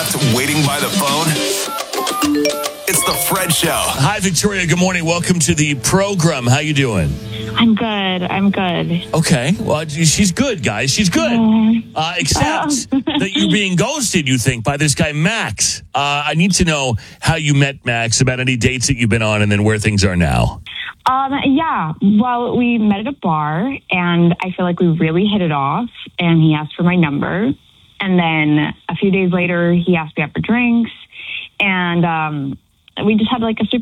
left waiting by the phone? It's the Fred Show. Hi, Victoria. Good morning. Welcome to the program. How you doing? I'm good. Okay. Well, she's good, guys. She's good. Except that you're being ghosted, you think, by this guy, Max. I need to know how you met Max, about any dates that you've been on, and then where things are now. Yeah. Well, we met at a bar, and I feel like we really hit it off, and he asked for my number. And then a few days later, he asked me out for drinks, and we just had like a super